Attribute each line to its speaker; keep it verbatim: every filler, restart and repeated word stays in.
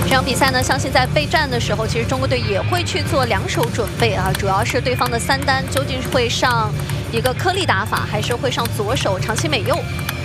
Speaker 1: 这场比赛呢，相信在备战的时候，其实中国队也会去做两手准备啊，主要是对方的三单究竟会上一个颗粒打法，还是会上左手长期美右。